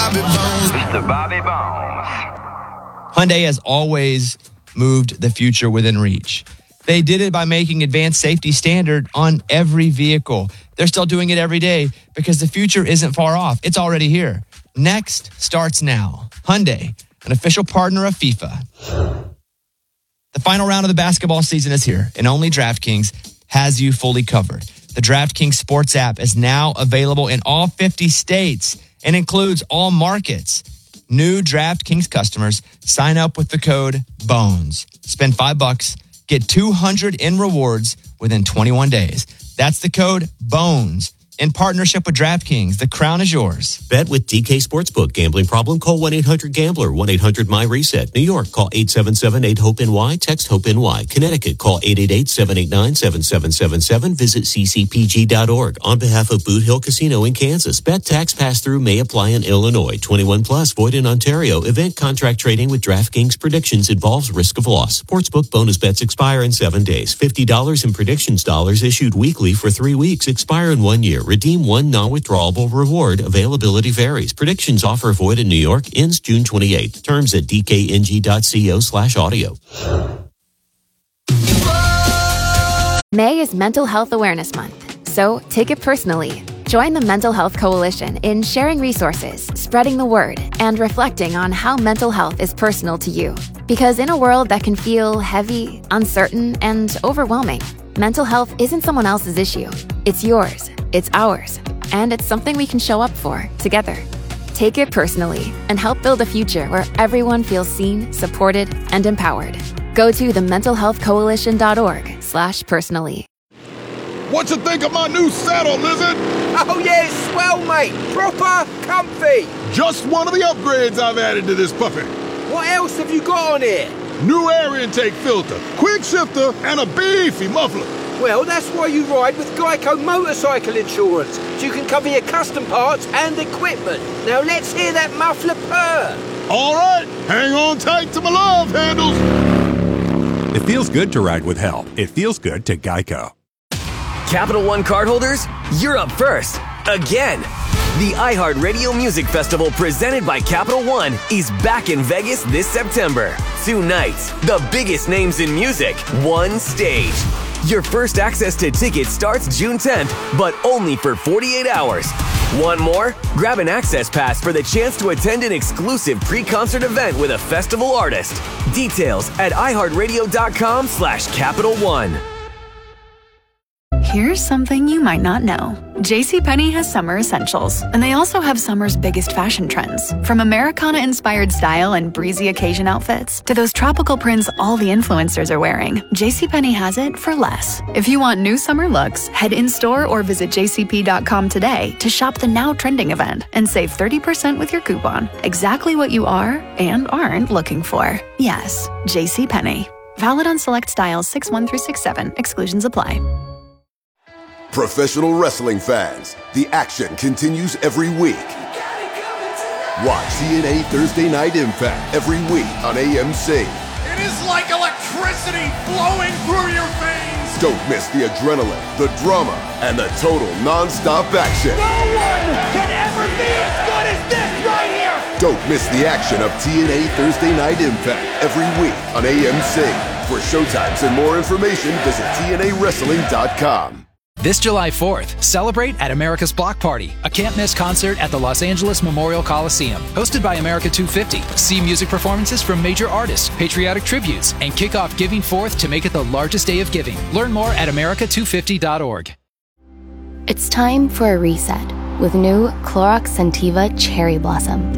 Mr. Bobby Bones. Hyundai has always moved the future within reach. They did it by making advanced safety standard on every vehicle. They're still doing it every day because the future isn't far off. It's already here. Next starts now. Hyundai, an official partner of FIFA. The final round of the basketball season is here, and only DraftKings has you fully covered. The DraftKings Sports app is now available in all 50 states and includes all markets. New DraftKings customers sign up with the code BONES. Spend $5, get $200 in rewards within 21 days. That's the code BONES. In partnership with DraftKings, the crown is yours. Bet with DK Sportsbook. Gambling problem? Call 1-800-GAMBLER. 1-800-MY-RESET. New York, call 877-8-HOPE-NY. Text HOPE-NY. Connecticut, call 888-789-7777. Visit ccpg.org. On behalf of Boot Hill Casino in Kansas, bet tax pass-through may apply in Illinois. 21 plus, void in Ontario. Event contract trading with DraftKings predictions involves risk of loss. Sportsbook bonus bets expire in 7 days. $50 in predictions dollars issued weekly for 3 weeks. Expire in 1 year. Redeem one non-withdrawable reward. Availability varies. Predictions offer void in New York. Ends June 28th. Terms at dkng.co/audio. May is Mental Health Awareness Month, so take it personally. Join the Mental Health Coalition in sharing resources, spreading the word, and reflecting on how mental health is personal to you. Because in a world that can feel heavy, uncertain, and overwhelming, mental health isn't someone else's issue. It's yours. It's ours. And it's something we can show up for together. Take it personally and help build a future where everyone feels seen, supported, and empowered. Go to thementalhealthcoalition.org/personally. What you think of my new saddle, Lizard? Oh yeah, it's swell, mate. Proper comfy. Just one of the upgrades I've added to this puppy. What else have you got on here? New air intake filter, quick shifter, and a beefy muffler. Well, that's why you ride with Geico Motorcycle Insurance, so you can cover your custom parts and equipment. Now let's hear that muffler purr. All right, hang on tight to my love handles. It feels good to ride with help. It feels good to Geico. Capital One cardholders, you're up first. Again. The iHeartRadio Music Festival presented by Capital One is back in Vegas this September. 2 nights, the biggest names in music, one stage. Your first access to tickets starts June 10th, but only for 48 hours. Want more? Grab an access pass for the chance to attend an exclusive pre-concert event with a festival artist. Details at iHeartRadio.com/Capital One. Here's something you might not know. JCPenney has summer essentials, and they also have summer's biggest fashion trends. From Americana-inspired style and breezy occasion outfits to those tropical prints all the influencers are wearing, JCPenney has it for less. If you want new summer looks, head in-store or visit jcp.com today to shop the now trending event and save 30% with your coupon. Exactly what you are and aren't looking for. Yes, JCPenney. Valid on select styles 6-1 through 6-7. Exclusions apply. Professional wrestling fans, the action continues every week. Watch TNA Thursday Night Impact every week on AMC. It is like electricity flowing through your veins. Don't miss the adrenaline, the drama, and the total non-stop action. No one can ever be as good as this right here. Don't miss the action of TNA Thursday Night Impact every week on AMC. For showtimes and more information, visit TNAWrestling.com. This July 4th, celebrate at America's Block Party, a can't-miss concert at the Los Angeles Memorial Coliseum. Hosted by America 250, see music performances from major artists, patriotic tributes, and kick off Giving Forth to make it the largest day of giving. Learn more at america250.org. It's time for a reset with new Clorox Scentiva Cherry Blossom.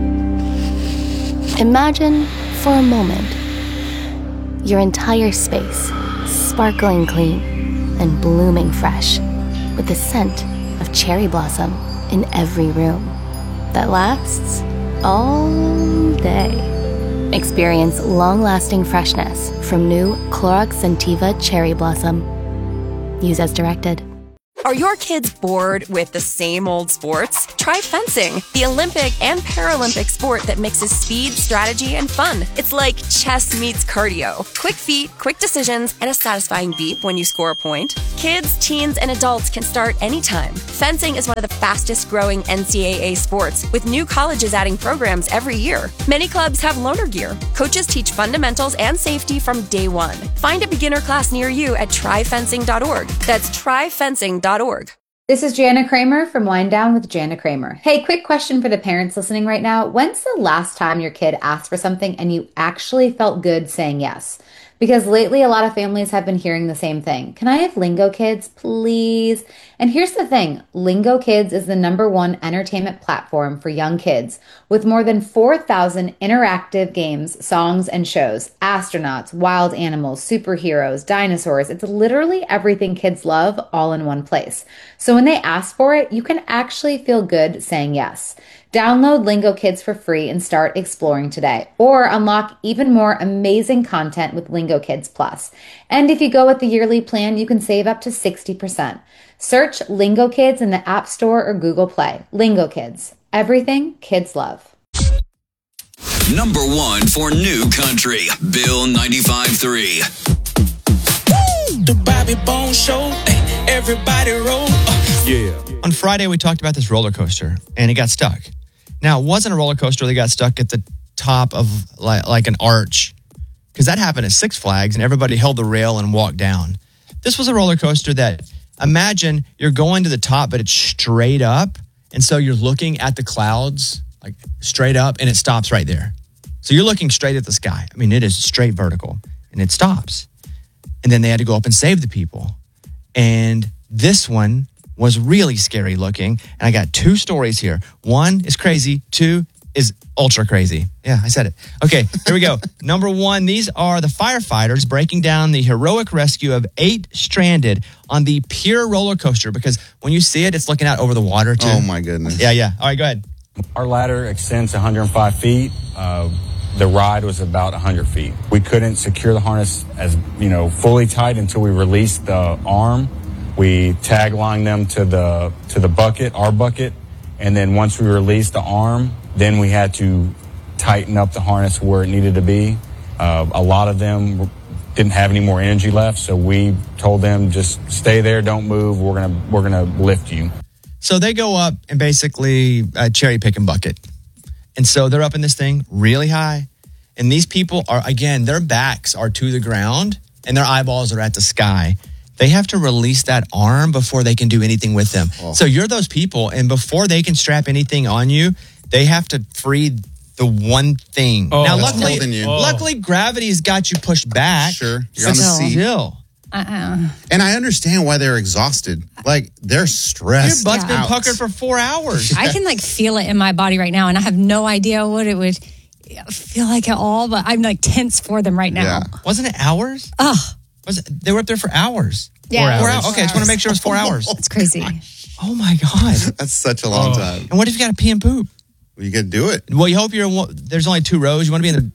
Imagine, for a moment, your entire space sparkling clean and blooming fresh, with the scent of cherry blossom in every room that lasts all day. Experience long-lasting freshness from new Clorox Scentiva Cherry Blossom. Use as directed. Are your kids bored with the same old sports? Try fencing, the Olympic and Paralympic sport that mixes speed, strategy, and fun. It's like chess meets cardio. Quick feet, quick decisions, and a satisfying beep when you score a point. Kids, teens, and adults can start anytime. Fencing is one of the fastest growing NCAA sports, with new colleges adding programs every year. Many clubs have loaner gear. Coaches teach fundamentals and safety from day one. Find a beginner class near you at tryfencing.org. That's tryfencing.org. This is Jana Kramer from Wind Down with Jana Kramer. Hey, quick question for the parents listening right now. When's the last time your kid asked for something and you actually felt good saying yes? Because lately a lot of families have been hearing the same thing. Can I have Lingo Kids, please? And here's the thing. Lingo Kids is the #1 entertainment platform for young kids with more than 4,000 interactive games, songs, and shows. Astronauts, wild animals, superheroes, dinosaurs. It's literally everything kids love all in one place. So when they ask for it, you can actually feel good saying yes. Download Lingo Kids for free and start exploring today. Or unlock even more amazing content with Lingo Kids Plus. And if you go with the yearly plan, you can save up to 60%. Search Lingo Kids in the App Store or Google Play. Lingo Kids. Everything kids love. #1 for New Country, Bill 95.3. The Bobby Bones Show. Everybody roll. Yeah. On Friday, we talked about this roller coaster, and it got stuck. Now, it wasn't a roller coaster that got stuck at the top of like an arch, because that happened at Six Flags, and everybody held the rail and walked down. This was a roller coaster that, imagine you're going to the top, but it's straight up, and so you're looking at the clouds, like straight up, and it stops right there. So you're looking straight at the sky. I mean, it is straight vertical, and it stops. And then they had to go up and save the people. And this one was really scary looking. And I got 2 stories here. 1 is crazy. 2 is ultra crazy. Yeah, I said it. Okay, here we go. #1, these are the firefighters breaking down the heroic rescue of 8 stranded on the Pier roller coaster, because when you see it, it's looking out over the water too. Oh my goodness. Yeah. All right, go ahead. Our ladder extends 105 feet. The ride was about 100 feet. We couldn't secure the harness as, fully tight until we released the arm. We taglined them to the bucket, our bucket, and then once we released the arm, then we had to tighten up the harness where it needed to be. A lot of them didn't have any more energy left, so we told them, just stay there, don't move. We're gonna lift you. So they go up and basically cherry pick and bucket. And so they're up in this thing really high. And these people are, again, their backs are to the ground and their eyeballs are at the sky. They have to release that arm before they can do anything with them. Oh. So you're those people, and before they can strap anything on you, they have to free the one thing. Oh, now, luckily, gravity's got you pushed back. Sure. You're on the seat. Still. And I understand why they're exhausted. Like, they're stressed. Your butt's been puckered for 4 hours. I can feel it in my body right now, and I have no idea what it would feel like at all, but I'm tense for them right now. Yeah. Wasn't it hours? They were up there for hours. Yeah. 4 hours. Okay, I just want to make sure it was 4 hours. It's crazy. Oh my God. That's such a long time. And what if you got to pee and poop? Well, you got to do it. Well, you hope there's only 2 rows. You want to be in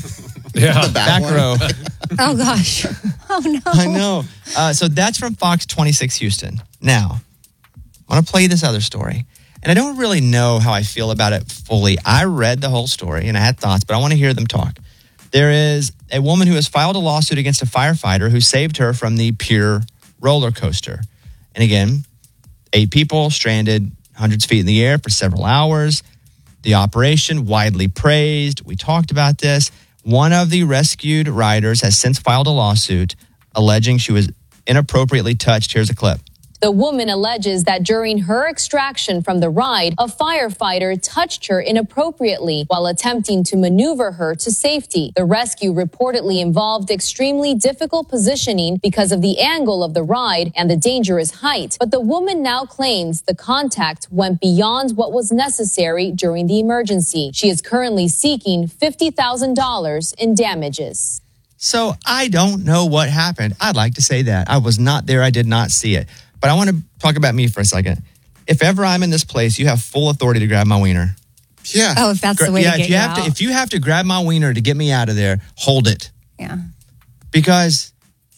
the back row. Oh gosh. Oh no. I know. So that's from Fox 26 Houston. Now, I want to play you this other story. And I don't really know how I feel about it fully. I read the whole story and I had thoughts, but I want to hear them talk. There is a woman who has filed a lawsuit against a firefighter who saved her from the Pier roller coaster. And again, 8 people stranded hundreds of feet in the air for several hours. The operation, widely praised. We talked about this. One of the rescued riders has since filed a lawsuit alleging she was inappropriately touched. Here's a clip. The woman alleges that during her extraction from the ride, a firefighter touched her inappropriately while attempting to maneuver her to safety. The rescue reportedly involved extremely difficult positioning because of the angle of the ride and the dangerous height. But the woman now claims the contact went beyond what was necessary during the emergency. She is currently seeking $50,000 in damages. So I don't know what happened. I'd like to say that. I was not there. I did not see it. But I want to talk about me for a second. If ever I'm in this place, you have full authority to grab my wiener. Yeah. Oh, if that's the way to get you out. If you have to grab my wiener to get me out of there, hold it. Yeah. Because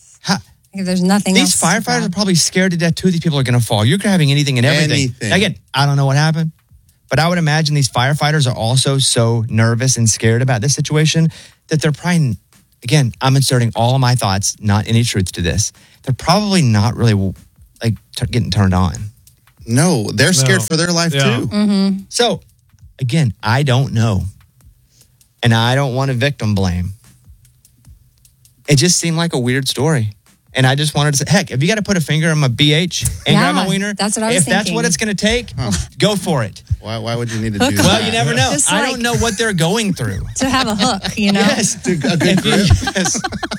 if there's nothing these firefighters are probably scared to death too. These people are going to fall. You're grabbing anything and everything. Again, I don't know what happened. But I would imagine these firefighters are also so nervous and scared about this situation that they're probably, again, I'm inserting all of my thoughts, not any truth to this. They're probably not really like getting turned on. No, they're scared for their life too. Mm-hmm. So, again, I don't know. And I don't want to victim blame. It just seemed like a weird story. And I just wanted to say, heck, if you got to put a finger on my BH and grab my wiener, that's what I was if that's thinking. what it's going to take, go for it. Why would you need to do that? Well, you never know. Just I don't know what they're going through. To have a hook, you know? Yes. A good grip. Yes.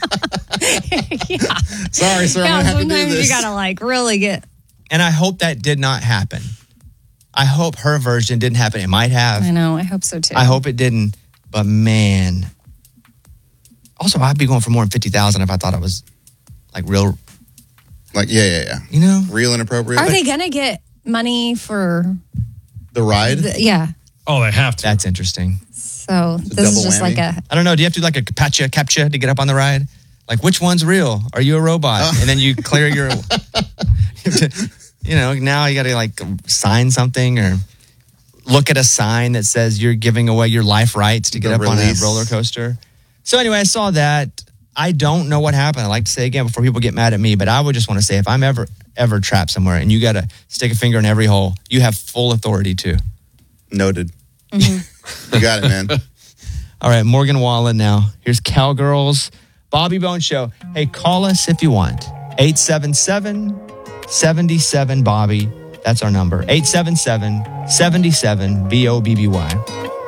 Sorry, sir. I'm going to have to do sometimes this. you got to like really get. And I hope that did not happen. I hope her version didn't happen. It might have. I know. I hope so too. I hope it didn't. But man. Also, I'd be going for more than 50,000 if I thought it was like real. Like, yeah. You know? Real inappropriate. Are they going to get money for the ride? Yeah. Oh, they have to. That's interesting. So this is just like a. I don't know. Do you have to do like a captcha to get up on the ride? Like, which one's real? Are you a robot? And then you clear your. Now you got to like sign something or look at a sign that says you're giving away your life rights to get up on a roller coaster. So anyway, I saw that. I don't know what happened. I like to say again before people get mad at me, but I would just want to say if I'm ever trapped somewhere and you got to stick a finger in every hole, you have full authority to. Noted. You got it, man. All right, Morgan Wallen now. Here's Cowgirls, Bobby Bones Show. Hey, call us if you want. 877-77-BOBBY. That's our number. 877-77-BOBBY.